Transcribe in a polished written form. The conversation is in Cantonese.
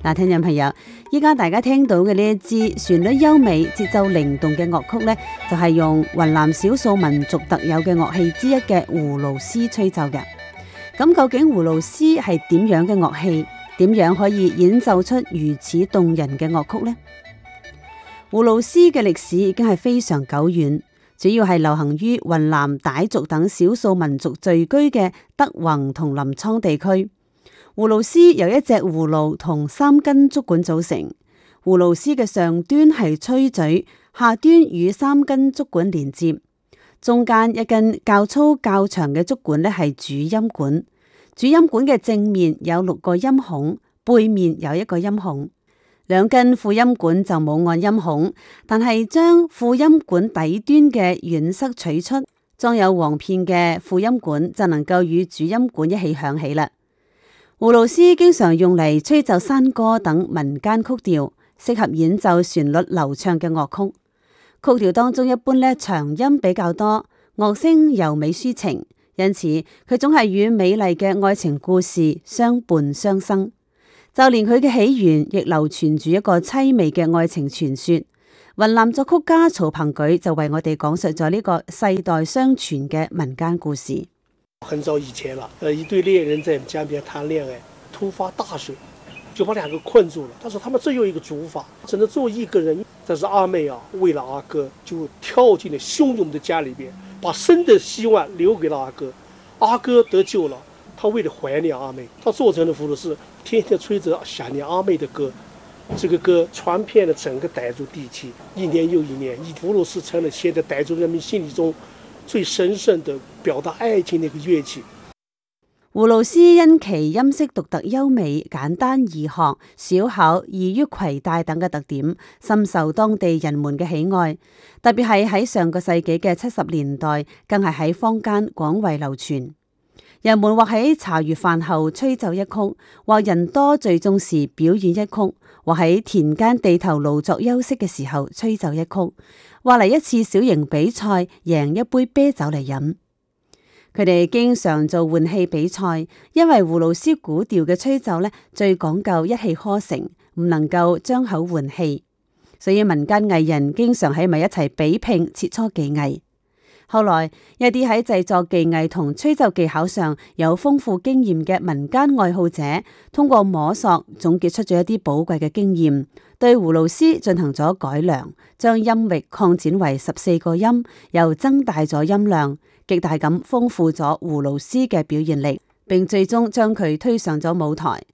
嗱，聽眾朋友，依家大家聽到嘅呢一支旋律優美、節奏靈動嘅樂曲呢，就係用雲南少數民族特有嘅樂器之一嘅葫蘆絲吹奏嘅。咁究竟葫蘆絲係點樣嘅樂器？點樣可以演奏出如此動人嘅樂曲呢？葫蘆絲嘅歷史已經係非常久遠，主要係流行於雲南傣族等少數民族聚居嘅德宏同臨滄地區。葫蘆絲由一隻葫蘆同3根竹管組成，葫蘆絲嘅上端係吹嘴，下端與3根竹管連接，中間一根較粗較長嘅竹管呢係主音管。主音管嘅正面有6個音孔，背面有1個音孔。2根副音管就冇按音孔，但係將副音管底端嘅軟塞取出，裝有簧片嘅副音管就能夠與主音管一起響起啦。葫蘆絲經常用嚟吹奏山歌等民間曲調，適合演奏旋律流暢嘅樂曲。曲調當中一般咧長音比較多，樂聲柔美抒情，因此佢總係與美麗嘅愛情故事相伴相生。就連佢嘅起源亦流傳住一個淒美嘅愛情傳說。雲南作曲家曹鵬舉就為我哋講述咗呢個世代相傳嘅民間故事。 很早以前了，一對戀人在江邊談戀愛，突發大水，就把2個困住了。但是他們只有一個主法，只能做一個人。但是阿妹啊，為了阿哥，就跳進了洶湧的江裏邊，把生的希望留給了阿哥。阿哥得救了，他為了懷念阿妹，他做成了葫蘆絲，天天吹着想念阿妹的歌。這個歌傳遍了整個傣族地區，一年又一年，葫蘆絲成了現在傣族人民心裏中最神聖的表達愛情的一個樂器。 葫蘆絲因其音色獨特優美、簡單易學、小巧、易於攜帶等嘅特點，深受當地人們嘅喜愛。特別係喺上個世紀嘅70年代，更係喺坊間廣為流傳。人們或喺茶餘飯後吹奏一曲，或人多聚眾時表演一曲，或喺田間地頭勞作休息嘅時候吹奏一曲，或嚟一次小型比賽，贏一杯啤酒嚟飲。佢哋經常做換氣比賽，因為葫蘆絲古調嘅吹奏呢，最講究一氣呵成，唔能夠張口換氣，所以民間藝人經常喺埋一齊比拼切磋技藝。後來一啲喺製作技藝同吹奏技巧上有豐富經驗嘅民間愛好者，通過摸索總結出咗一啲寶貴嘅經驗，對葫蘆絲進行咗改良，將音域擴展為14個音，又增大咗音量，極大咁豐富咗葫蘆絲嘅表現力，並最終將佢推上咗舞台。